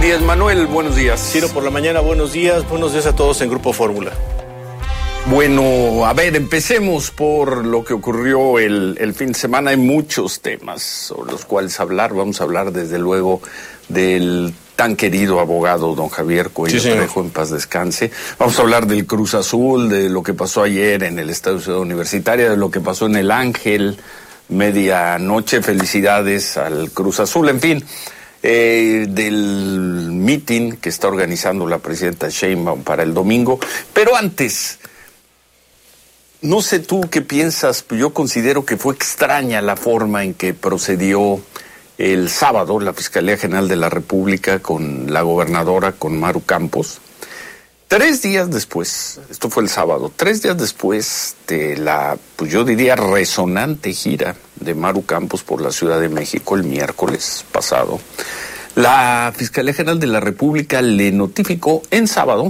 días, Manuel, buenos días. Ciro, por la mañana, buenos días a todos en Grupo Fórmula. Bueno, a ver, empecemos por lo que ocurrió el fin de semana. Hay muchos temas sobre los cuales hablar. Vamos a hablar, desde luego, del tan querido abogado don Javier Cuello Trejo, en paz descanse. Vamos a hablar del Cruz Azul, de lo que pasó ayer en el Estadio Ciudad Universitaria, de lo que pasó en el Ángel, medianoche. Felicidades al Cruz Azul, en fin. Del meeting que está organizando la presidenta Sheinbaum para el domingo. Pero antes, no sé tú qué piensas, yo considero que fue extraña la forma en que procedió el sábado la Fiscalía General de la República con la gobernadora, con Maru Campos. 3 días después, esto fue el sábado, 3 días después de la, pues yo diría, resonante gira de Maru Campos por la Ciudad de México el miércoles pasado, la Fiscalía General de la República le notificó en sábado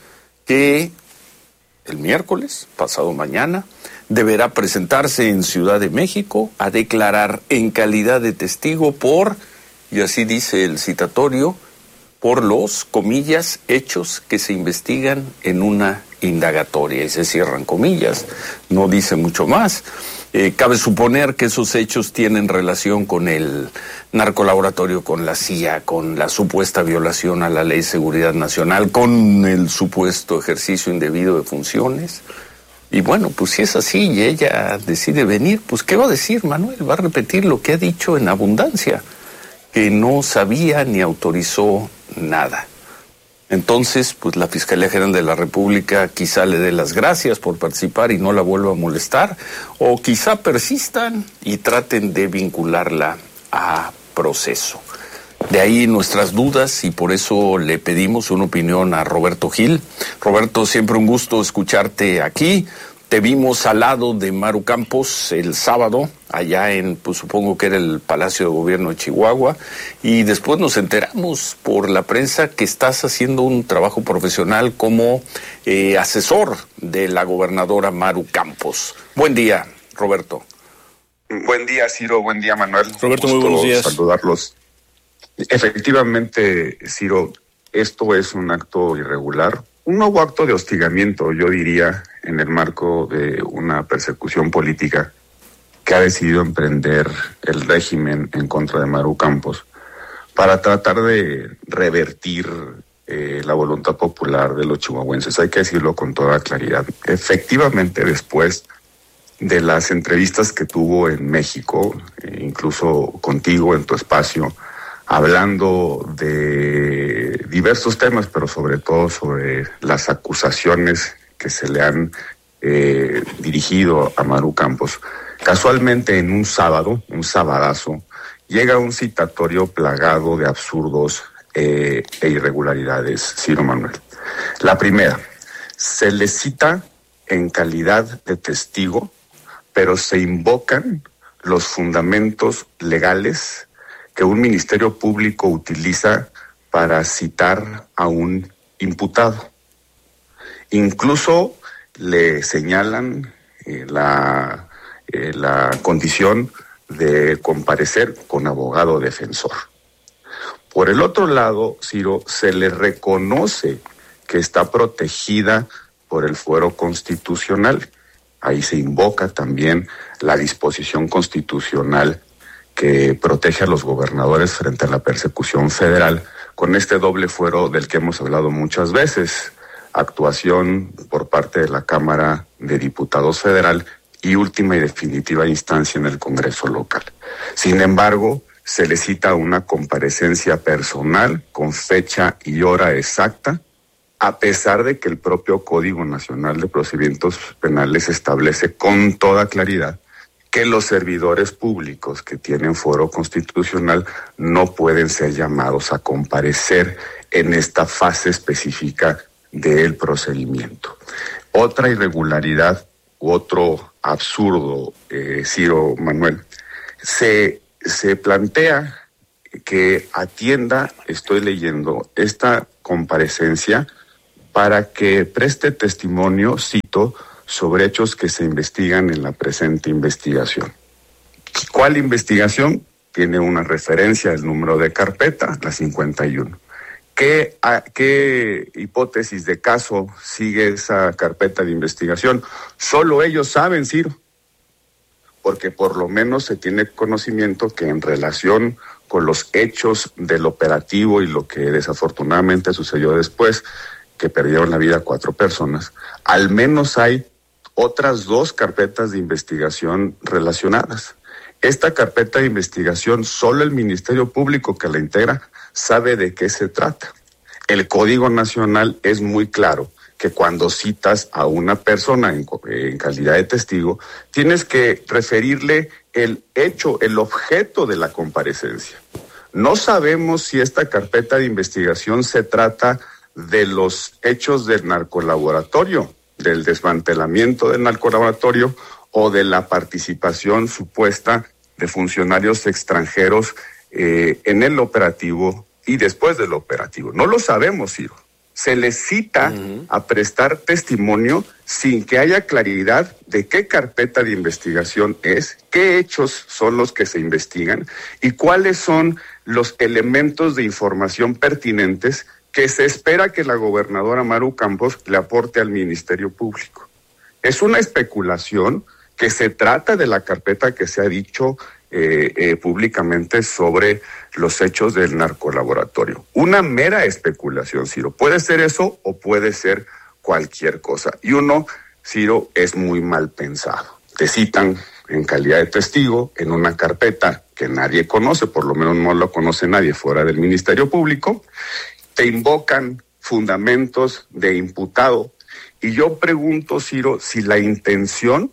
que el miércoles, pasado mañana, deberá presentarse en Ciudad de México a declarar en calidad de testigo por, y así dice el citatorio, por los, comillas, hechos que se investigan en una indagatoria. Y se cierran comillas, no dice mucho más. Cabe suponer que esos hechos tienen relación con el narcolaboratorio, con la CIA, con la supuesta violación a la Ley de Seguridad Nacional, con el supuesto ejercicio indebido de funciones. Y bueno, pues si es así y ella decide venir, pues ¿qué va a decir, Manuel? Va a repetir lo que ha dicho en abundancia, que no sabía ni autorizó nada. Entonces, pues la Fiscalía General de la República quizá le dé las gracias por participar y no la vuelva a molestar, o quizá persistan y traten de vincularla a proceso. De ahí nuestras dudas, y por eso le pedimos una opinión a Roberto Gil. Roberto, siempre un gusto escucharte aquí. Te vimos al lado de Maru Campos el sábado, allá en, pues supongo que era el Palacio de Gobierno de Chihuahua, y después nos enteramos por la prensa que estás haciendo un trabajo profesional como asesor de la gobernadora Maru Campos. Buen día, Roberto. Buen día, Ciro. Buen día, Manuel. Roberto, muy buenos días. Saludarlos. Efectivamente, Ciro, esto es un acto irregular, un nuevo acto de hostigamiento, yo diría, en el marco de una persecución política que ha decidido emprender el régimen en contra de Maru Campos para tratar de revertir la voluntad popular de los chihuahuenses. Hay que decirlo con toda claridad. Efectivamente, después de las entrevistas que tuvo en México, incluso contigo en tu espacio, hablando de diversos temas, pero sobre todo sobre las acusaciones que se le han dirigido a Maru Campos. Casualmente en un sábado, un sabadazo, llega un citatorio plagado de absurdos e irregularidades, Ciro Manuel. La primera, se le cita en calidad de testigo, pero se invocan los fundamentos legales que un ministerio público utiliza para citar a un imputado. Incluso le señalan la condición de comparecer con abogado defensor. Por el otro lado, Ciro, se le reconoce que está protegida por el fuero constitucional. Ahí se invoca también la disposición constitucional que protege a los gobernadores frente a la persecución federal, con este doble fuero del que hemos hablado muchas veces: actuación por parte de la Cámara de Diputados Federal y última y definitiva instancia en el Congreso local. Sin embargo, se le cita una comparecencia personal con fecha y hora exacta, a pesar de que el propio Código Nacional de Procedimientos Penales establece con toda claridad que los servidores públicos que tienen fuero constitucional no pueden ser llamados a comparecer en esta fase específica del procedimiento. Otra irregularidad u otro absurdo, Ciro Manuel, se plantea que atienda, estoy leyendo, esta comparecencia para que preste testimonio, cito, sobre hechos que se investigan en la presente investigación. ¿Cuál investigación? Tiene una referencia, el número de carpeta, la 51. ¿A qué hipótesis de caso sigue esa carpeta de investigación? Solo ellos saben, Ciro, porque por lo menos se tiene conocimiento que en relación con los hechos del operativo y lo que desafortunadamente sucedió después, que perdieron la vida 4 personas, al menos hay otras 2 carpetas de investigación relacionadas. Esta carpeta de investigación, solo el Ministerio Público que la integra sabe de qué se trata. El Código Nacional es muy claro que cuando citas a una persona en calidad de testigo, tienes que referirle el hecho, el objeto de la comparecencia. No sabemos si esta carpeta de investigación se trata de los hechos del narcolaboratorio, del desmantelamiento del narcolaboratorio o de la participación supuesta de funcionarios extranjeros en el operativo y después del operativo. No lo sabemos, Ciro. Se les cita a prestar testimonio sin que haya claridad de qué carpeta de investigación es, qué hechos son los que se investigan y cuáles son los elementos de información pertinentes que se espera que la gobernadora Maru Campos le aporte al Ministerio Público. Es una especulación que se trata de la carpeta que se ha dicho públicamente sobre los hechos del narcolaboratorio. Una mera especulación, Ciro. Puede ser eso o puede ser cualquier cosa. Y uno, Ciro, es muy mal pensado. Te citan en calidad de testigo en una carpeta que nadie conoce, por lo menos no lo conoce nadie fuera del Ministerio Público. Te invocan fundamentos de imputado. Y yo pregunto, Ciro, si la intención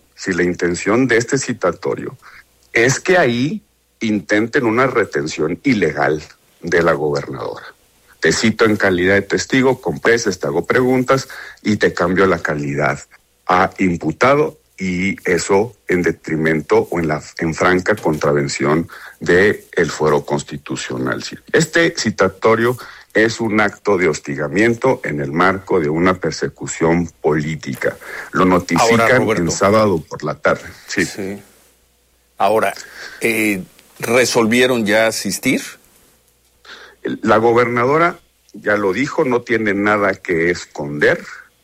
de este citatorio es que ahí intenten una retención ilegal de la gobernadora. Te cito en calidad de testigo, compareces, te hago preguntas y te cambio la calidad a imputado, y eso en detrimento o en franca contravención del fuero constitucional. Este citatorio es un acto de hostigamiento en el marco de una persecución política. Lo notifican en sábado por la tarde. Sí. Ahora, ¿resolvieron ya asistir? La gobernadora ya lo dijo, no tiene nada que esconder.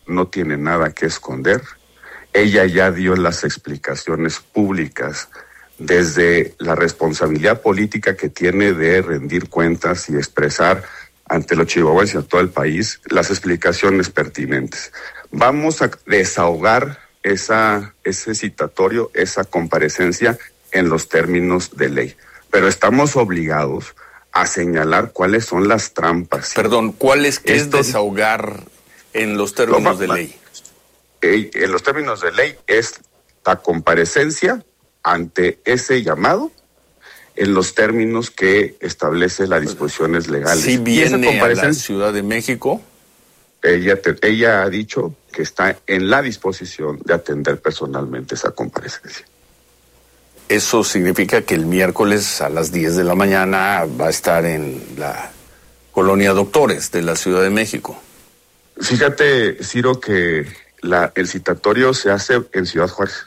Ella ya dio las explicaciones públicas desde la responsabilidad política que tiene de rendir cuentas y expresar ante los chihuahuenses y a todo el país las explicaciones pertinentes. Vamos a desahogar ese citatorio, esa comparecencia en los términos de ley. Pero estamos obligados a señalar cuáles son las trampas. Perdón, ¿cuál es desahogar en los términos de ley? En los términos de ley es la comparecencia ante ese llamado en los términos que establece las disposiciones legales. ¿Sí viene a la Ciudad de México? Ella ha dicho que está en la disposición de atender personalmente esa comparecencia. Eso significa que el miércoles a las 10 de la mañana va a estar en la Colonia Doctores de la Ciudad de México. Fíjate, Ciro, que el citatorio se hace en Ciudad Juárez.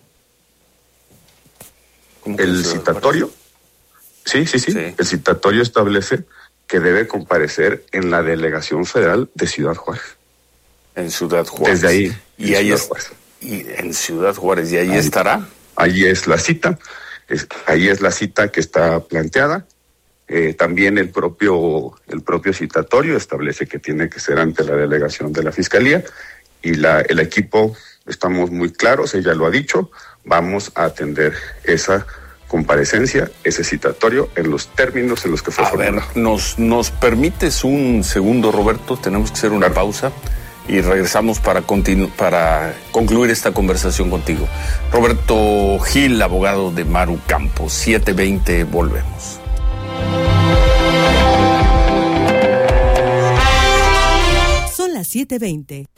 El citatorio, sí. El citatorio establece que debe comparecer en la Delegación Federal de Ciudad Juárez. En Ciudad Juárez. Desde ahí. Y ahí en Ciudad Juárez, y ahí estará. Ahí es la cita, ahí es la cita que está planteada. También el propio citatorio establece que tiene que ser ante la delegación de la Fiscalía, y el equipo, estamos muy claros, ella lo ha dicho, vamos a atender esa comparecencia, ese citatorio, en los términos en los que fue formulado. A ver, ¿nos permites un segundo, Roberto? Tenemos que hacer una pausa y regresamos para concluir esta conversación contigo. Roberto Gil, abogado de Maru Campos. 7:20, volvemos. Son las 7:20.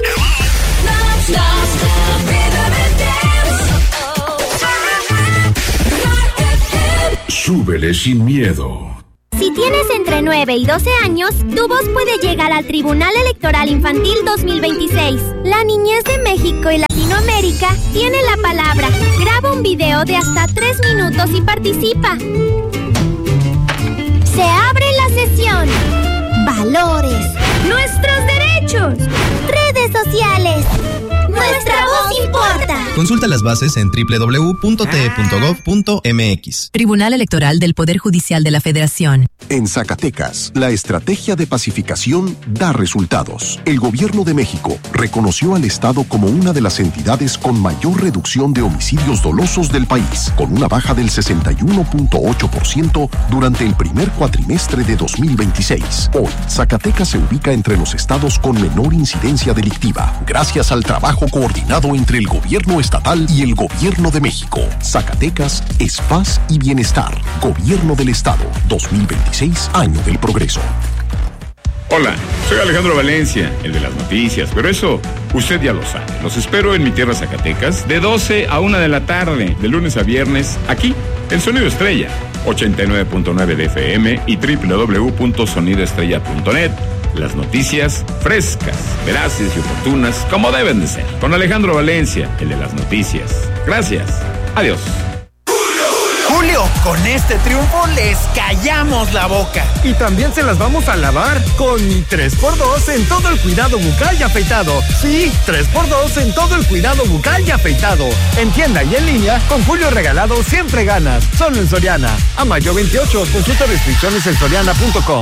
Súbele sin miedo. Si tienes entre 9 y 12 años, tu voz puede llegar al Tribunal Electoral Infantil 2026. La niñez de México y Latinoamérica tiene la palabra. Graba un video de hasta 3 minutos y participa. Se abre la sesión. valores, nuestros derechos, redes sociales. Nuestra voz importa. Consulta las bases en www.te.gov.mx. Tribunal Electoral del Poder Judicial de la Federación. En Zacatecas, la estrategia de pacificación da resultados. El Gobierno de México reconoció al Estado como una de las entidades con mayor reducción de homicidios dolosos del país, con una baja del 61.8% durante el primer cuatrimestre de 2026. Hoy, Zacatecas se ubica entre los estados con menor incidencia delictiva, gracias al trabajo coordinado entre el Gobierno estatal y el Gobierno de México. Zacatecas es paz y bienestar. Gobierno del Estado, 2026, año del progreso. Hola, soy Alejandro Valencia, el de las noticias, pero eso usted ya lo sabe. Los espero en mi tierra Zacatecas de 12 a 1 de la tarde, de lunes a viernes, aquí, en Sonido Estrella, 89.9 de FM y www.sonidoestrella.net. Las noticias frescas, veraces y oportunas, como deben de ser. Con Alejandro Valencia, el de las noticias. Gracias. Adiós. Julio, con este triunfo les callamos la boca. Y también se las vamos a lavar con 3x2 en todo el cuidado bucal y afeitado. Sí, 3x2 en todo el cuidado bucal y afeitado. En tienda y en línea, con Julio regalado siempre ganas. Solo en Soriana. A mayo 28, consulta restricciones en soriana.com.